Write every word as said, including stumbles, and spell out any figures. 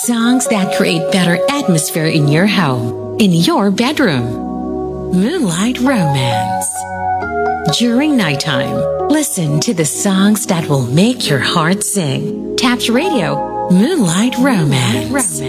Songs that create better atmosphere in your home, in your bedroom. Moonlight Romance. During nighttime, listen to the songs that will make your heart sing. Taps Radio, Moonlight Romance.